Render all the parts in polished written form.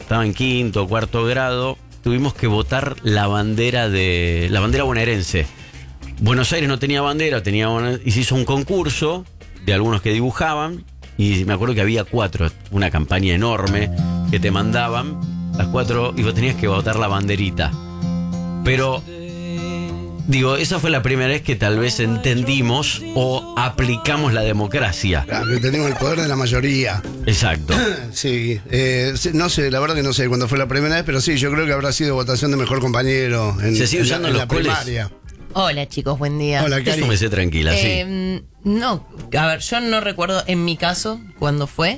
estaba en quinto o cuarto grado, tuvimos que votar la bandera bonaerense. Buenos Aires no tenía bandera, y se hizo un concurso de algunos que dibujaban, y me acuerdo que había 4, una campaña enorme que te mandaban las 4 y vos tenías que votar la banderita. Pero digo, esa fue la primera vez que tal vez entendimos o aplicamos la democracia. Claro, que tenemos el poder de la mayoría. Exacto. Sí, no sé, la verdad que no sé cuándo fue la primera vez, pero sí, yo creo que habrá sido votación de mejor compañero se sigue usando en la los primaria. Hola chicos, buen día. Hola, Cari. Eso me sé tranquila, sí. No, a ver, yo no recuerdo en mi caso cuándo fue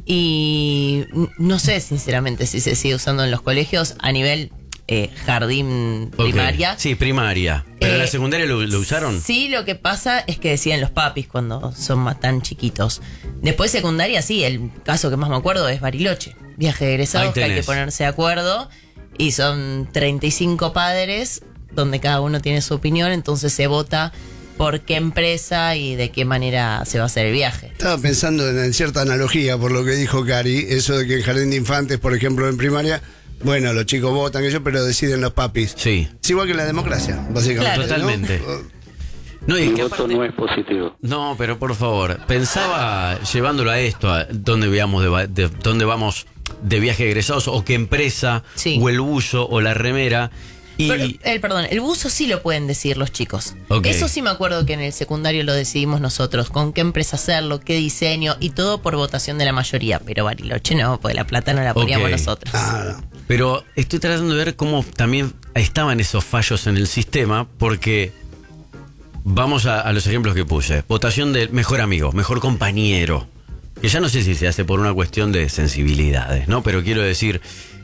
y no sé sinceramente si se sigue usando en los colegios a nivel jardín primaria. Sí, primaria. ¿Pero en la secundaria lo usaron? Sí, lo que pasa es que decían los papis cuando son tan chiquitos. Después secundaria, sí, el caso que más me acuerdo es Bariloche. Viaje de egresados, que hay que ponerse de acuerdo. Y son 35 padres, donde cada uno tiene su opinión, entonces se vota por qué empresa y de qué manera se va a hacer el viaje. Estaba pensando en cierta analogía por lo que dijo Cari, eso de que en jardín de infantes, por ejemplo, en primaria, bueno, los chicos votan, pero deciden los papis. Sí. Es igual que la democracia, básicamente. Claro, totalmente. No, y el voto no es positivo. No, pero por favor, pensaba llevándolo a esto, a dónde vamos de viaje de egresados, o qué empresa, o el buzo, o la remera. Pero, el buzo sí lo pueden decir los chicos. Okay. Eso sí me acuerdo que en el secundario lo decidimos nosotros, con qué empresa hacerlo, qué diseño, y todo por votación de la mayoría. Pero Bariloche no, porque la plata no la poníamos nosotros. Pero estoy tratando de ver cómo también estaban esos fallos en el sistema, porque vamos a los ejemplos que puse. Votación del mejor amigo, mejor compañero, que ya no sé si se hace por una cuestión de sensibilidades, ¿no? Pero quiero decir...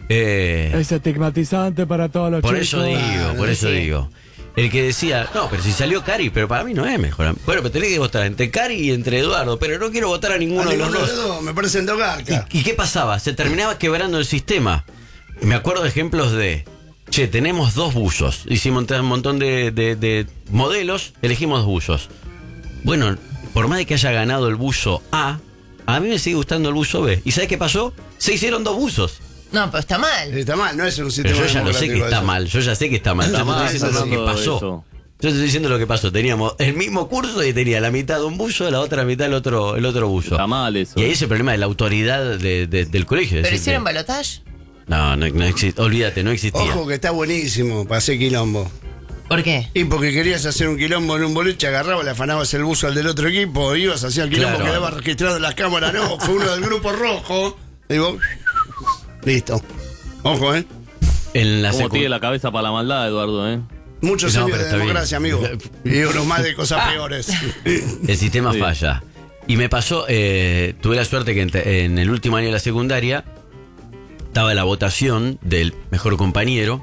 es estigmatizante para todos los chicos. Por eso digo. El que decía, no, pero si salió Cari, pero para mí no es mejor. Bueno, pero tenés que votar entre Cari y entre Eduardo, pero no quiero votar a ninguno de los dos. Me parecen dos garcas. ¿Y qué pasaba? Se terminaba quebrando el sistema. Me acuerdo de ejemplos de, tenemos 2 buzos. Hicimos un montón de modelos, elegimos 2 buzos. Bueno, por más de que haya ganado el buzo A mí me sigue gustando el buzo B. ¿Y sabes qué pasó? Se hicieron 2 buzos. No, pero está mal. Está mal, no es un sistema. Pero yo ya lo sé que está mal. Yo ya sé que está mal. Yo te estoy diciendo lo que pasó. Yo te estoy diciendo lo que pasó. Teníamos el mismo curso y tenía la mitad de un buzo, la otra mitad el otro buzo. Está mal eso. Y ahí es el problema de la autoridad del colegio. ¿Pero hicieron balotaje? No existe. Olvídate, no existía. Ojo que está buenísimo para hacer quilombo. ¿Por qué? Y porque querías hacer un quilombo en un boliche, agarrabas, le afanabas el buzo al del otro equipo, ibas, hacías el quilombo, quedaba registrado en las cámaras, no, fue uno del grupo rojo. Digo, listo. Ojo, ¿Cómo tiene la cabeza para la maldad, Eduardo, Muchos años de democracia, amigo. Y uno más de cosas peores. El sistema falla. Y me pasó, tuve la suerte que en el último año de la secundaria estaba la votación del mejor compañero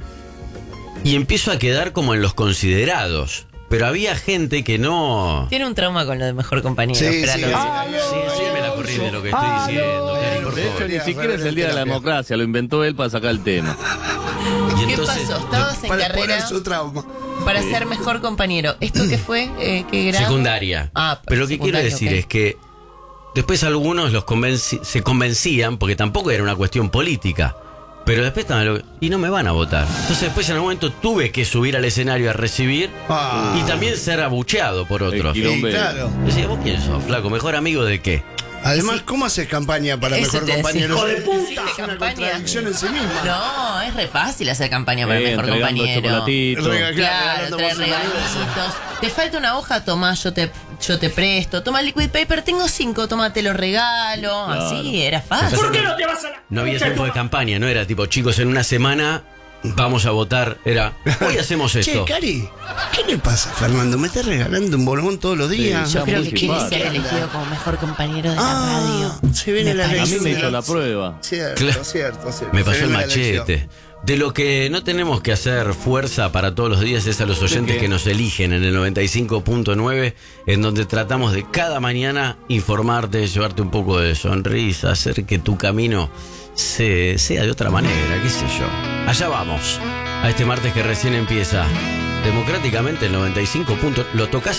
y empiezo a quedar como en los considerados. Pero había gente que no... Tiene un trauma con lo de mejor compañero. Sí, me la corrí de lo que estoy diciendo, Cari, por De favor. hecho, ni siquiera es el día de la democracia, lo inventó él para sacar el tema. Y ¿Qué entonces, pasó? Estabas en carrera su trauma. para ser mejor compañero. ¿Esto qué fue? ¿Qué grado? Secundaria. Pero lo que quiero decir es que después algunos se convencían, porque tampoco era una cuestión política, pero después estaban y no me van a votar. Entonces después en algún momento tuve que subir al escenario a recibir y también ser abucheado por otros. Sí, claro. Decía, ¿vos quién sos, flaco? ¿Mejor amigo de qué? Además, ¿cómo haces campaña para Eso mejor te compañero? decía. Es una contradicción en sí misma. No, es re fácil hacer campaña para mejor compañero. Claro, traer regalitos. Te falta una hoja, tomá, yo te presto. Toma liquid paper, tengo 5, toma, te lo regalo. Claro. Así, era fácil. ¿Por qué no te vas a No había tiempo de campaña, no era tipo, chicos, en una semana vamos a votar. Era, hoy hacemos esto. Che, Cari, ¿qué le pasa, Fernando? ¿Me estás regalando un bonbón todos los días? Yo creo que quiere ser elegido como mejor compañero de la radio. Se viene la elección. A mí me hizo la prueba. Cierto. Me pasó el machete. De lo que no tenemos que hacer fuerza para todos los días es a los oyentes que nos eligen en el 95.9, en donde tratamos de cada mañana informarte, llevarte un poco de sonrisa, hacer que tu camino sea de otra manera, qué sé yo. Allá vamos, a este martes que recién empieza. Democráticamente el 95. Lo tocás